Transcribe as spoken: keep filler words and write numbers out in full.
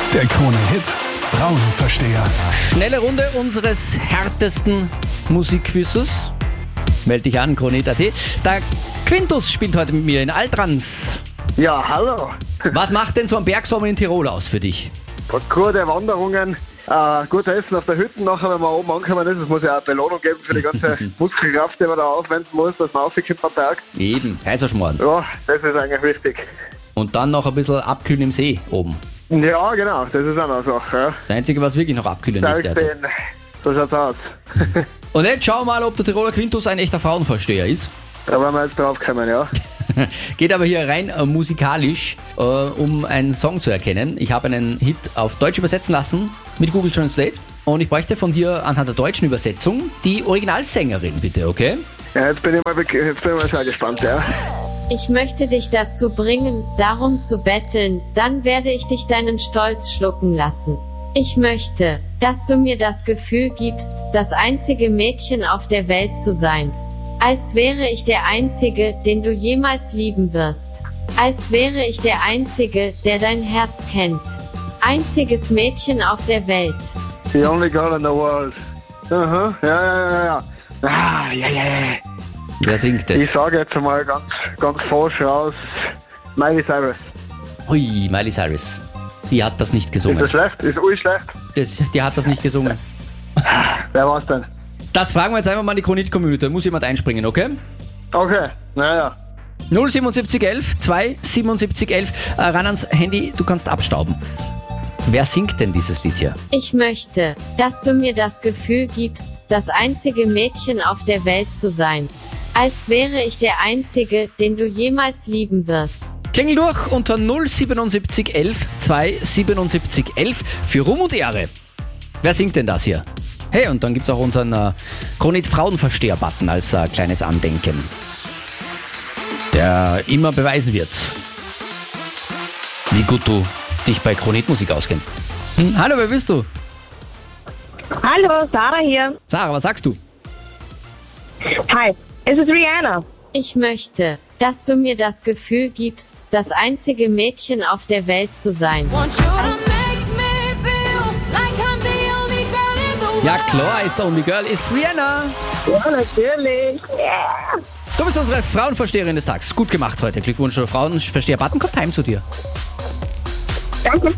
Der Krone-Hit Frauenversteher. Schnelle Runde unseres härtesten Musikquizzes. Meld dich an, Krone Hit Punkt at. Der Quintus spielt heute mit mir in Altrans. Ja, hallo. Was macht denn so ein Bergsommer in Tirol aus für dich? Gute Wanderungen, äh, gutes Essen auf der Hütte nachher, wenn man oben angekommen ist. Es muss ja auch Belohnung geben für die ganze Muskelkraft, die man da aufwenden muss, dass man raufkommt am Berg. Eben, Kaiserschmarrn. Ja, das ist eigentlich wichtig. Und dann noch ein bisschen abkühlen im See oben. Ja, genau, das ist auch noch so. Ja. Das Einzige, was wirklich noch abkühlen ist derzeit. Den, so schaut's aus. Und jetzt schau mal, ob der Tiroler Quintus ein echter Frauenversteher ist. Da werden wir jetzt drauf kommen, ja. Geht aber hier rein äh, musikalisch, äh, um einen Song zu erkennen. Ich habe einen Hit auf Deutsch übersetzen lassen mit Google Translate. Und ich bräuchte von dir anhand der deutschen Übersetzung die Originalsängerin, bitte, okay? Ja, jetzt bin ich mal, jetzt bin ich mal sehr gespannt, ja. Ich möchte dich dazu bringen, darum zu betteln, dann werde ich dich deinen Stolz schlucken lassen. Ich möchte, dass du mir das Gefühl gibst, das einzige Mädchen auf der Welt zu sein. Als wäre ich der Einzige, den du jemals lieben wirst. Als wäre ich der Einzige, der dein Herz kennt. Einziges Mädchen auf der Welt. The only girl in the world. Aha, ja, ja, ja, ja. Ah, ja, ja, ja. Wer singt Ich das? sage jetzt mal ganz, ganz forsch raus, Miley Cyrus. Hui, Miley Cyrus. Die hat das nicht Ist gesungen. das schlecht? Ist alles schlecht? Das, die hat das nicht gesungen. Wer war's denn? Das fragen wir jetzt einfach mal in die Krone Hit Community. Muss jemand einspringen, okay? Okay, naja. null siebenundsiebzig elf zwei siebenundsiebzig elf. Äh, ran ans Handy, du kannst abstauben. Wer singt denn dieses Lied hier? Ich möchte, dass du mir das Gefühl gibst, das einzige Mädchen auf der Welt zu sein. Als wäre ich der Einzige, den du jemals lieben wirst. Jingle durch unter null siebenundsiebzig elf zwei siebenundsiebzig elf für Ruhm und Ehre. Wer singt denn das hier? Hey, und dann gibt's auch unseren äh, Krone Hit Frauenversteher-Button als äh, kleines Andenken, der immer beweisen wird, wie gut du dich bei Krone Hit Musik auskennst. Hm, hallo, wer bist du? Hallo, Sarah hier. Sarah, was sagst du? Hi, es ist Rihanna. Ich möchte, dass du mir das Gefühl gibst, das einzige Mädchen auf der Welt zu sein. Ja klar, ist Only Girl, ist Rihanna. Ja, natürlich. Du bist unsere Frauenversteherin des Tages. Gut gemacht heute. Glückwunsch, Frauenversteher-Button kommt heim zu dir. Danke.